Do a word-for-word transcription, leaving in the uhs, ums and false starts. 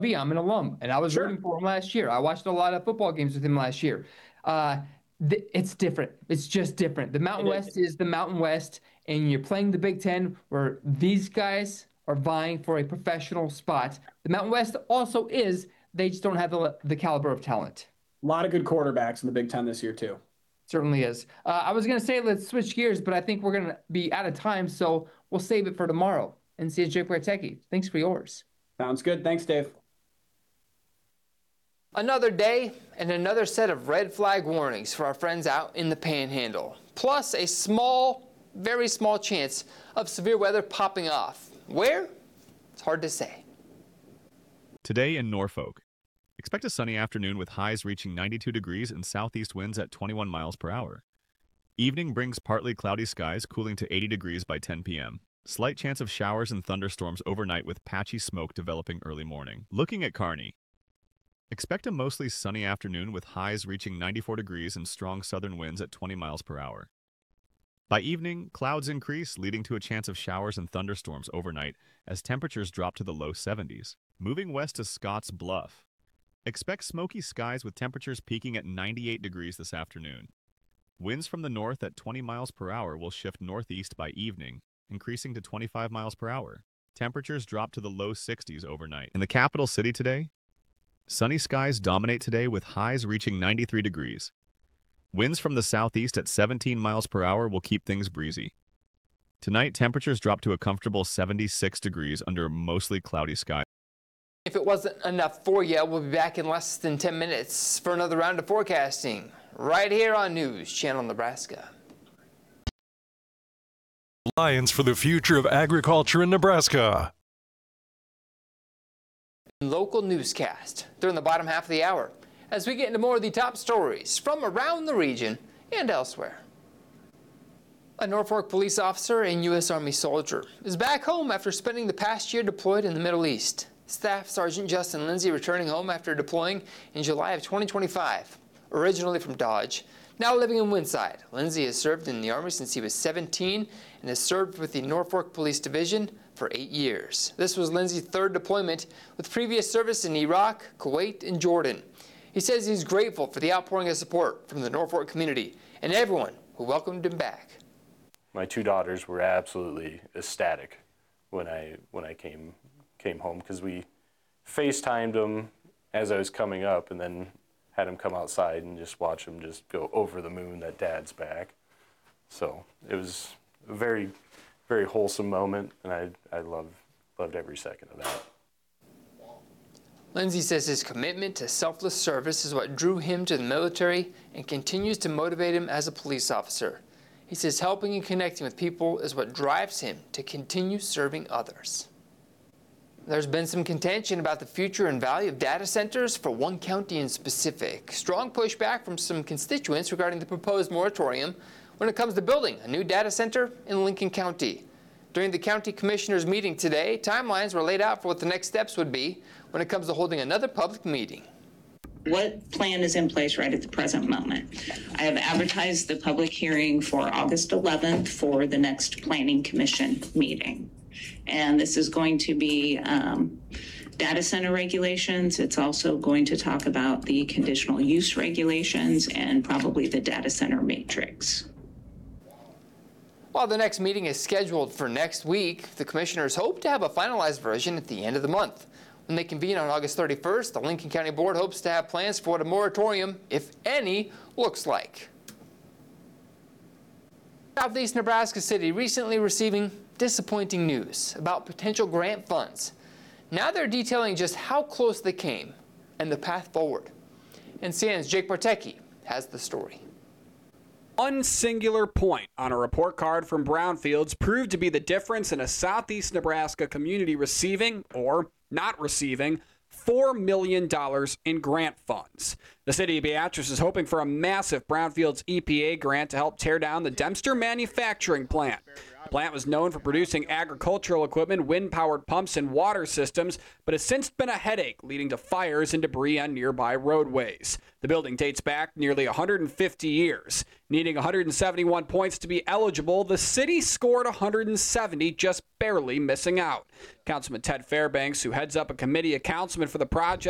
I'm an alum, and I was Sure. rooting for him last year. I watched a lot of football games with him last year. Uh, th- it's different. It's just different. The Mountain It West is. is the Mountain West, and you're playing the Big Ten, where these guys are vying for a professional spot. The Mountain West also is. They just don't have the the caliber of talent. A lot of good quarterbacks in the Big Ten this year, too. Certainly is. Uh, I was gonna say let's switch gears, but I think we're gonna be out of time, so we'll save it for tomorrow. And see you, Jake Bartecki. Thanks for yours. Sounds good. Thanks, Dave. Another day and another set of red flag warnings for our friends out in the Panhandle. Plus a small, very small chance of severe weather popping off. Where? It's hard to say. Today in Norfolk, expect a sunny afternoon with highs reaching ninety-two degrees and southeast winds at twenty-one miles per hour. Evening brings partly cloudy skies, cooling to eighty degrees by ten p m Slight chance of showers and thunderstorms overnight with patchy smoke developing early morning. Looking at Kearney, expect a mostly sunny afternoon with highs reaching ninety-four degrees and strong southern winds at twenty miles per hour. By evening, clouds increase, leading to a chance of showers and thunderstorms overnight as temperatures drop to the low seventies. Moving west to Scotts Bluff, expect smoky skies with temperatures peaking at ninety-eight degrees this afternoon. Winds from the north at twenty miles per hour will shift northeast by evening, increasing to twenty-five miles per hour. Temperatures drop to the low sixties overnight. In the capital city today, sunny skies dominate today with highs reaching ninety-three degrees. Winds from the southeast at seventeen miles per hour will keep things breezy. Tonight, temperatures drop to a comfortable seventy-six degrees under mostly cloudy skies. If it wasn't enough for you, we'll be back in less than ten minutes for another round of forecasting right here on News Channel Nebraska. Alliance for the Future of Agriculture in Nebraska. Local newscast during the bottom half of the hour as we get into more of the top stories from around the region and elsewhere. A Norfolk police officer and U S Army soldier is back home after spending the past year deployed in the Middle East. Staff Sergeant Justin Lindsay returning home after deploying in July of twenty twenty-five, originally from Dodge, now living in Winside. Lindsay has served in the Army since he was seventeen and has served with the Norfolk Police Division for eight years. This was Lindsay's third deployment, with previous service in Iraq, Kuwait, and Jordan. He says he's grateful for the outpouring of support from the Norfolk community and everyone who welcomed him back. My two daughters were absolutely ecstatic when I when I came came home, because we FaceTimed them as I was coming up and then had them come outside and just watch them just go over the moon that Dad's back. So it was a very, very wholesome moment, and I I loved loved every second of that. Lindsay says his commitment to selfless service is what drew him to the military and continues to motivate him as a police officer. He says helping and connecting with people is what drives him to continue serving others. There's been some contention about the future and value of data centers for one county in specific. Strong pushback from some constituents regarding the proposed moratorium when it comes to building a new data center in Lincoln County. During the county commissioners meeting today, timelines were laid out for what the next steps would be when it comes to holding another public meeting. What plan is in place right at the present moment? I have advertised the public hearing for August eleventh for the next Planning Commission meeting. And this is going to be um, data center regulations. It's also going to talk about the conditional use regulations and probably the data center matrix. While the next meeting is scheduled for next week, the commissioners hope to have a finalized version at the end of the month. When they convene on August thirty-first, the Lincoln County Board hopes to have plans for what a moratorium, if any, looks like. Southeast Nebraska City recently receiving disappointing news about potential grant funds. Now they're detailing just how close they came and the path forward. And C N N's Jake Bartecki has the story. One singular point on a report card from Brownfields proved to be the difference in a Southeast Nebraska community receiving, or not receiving, four million dollars in grant funds. The city of Beatrice is hoping for a massive Brownfields E P A grant to help tear down the Dempster manufacturing plant. The plant was known for producing agricultural equipment, wind-powered pumps, and water systems, but has since been a headache, leading to fires and debris on nearby roadways. The building dates back nearly one hundred fifty years. Needing one hundred seventy-one points to be eligible, the city scored one hundred seventy, just barely missing out. Councilman Ted Fairbanks, who heads up a committee of councilmen for the project,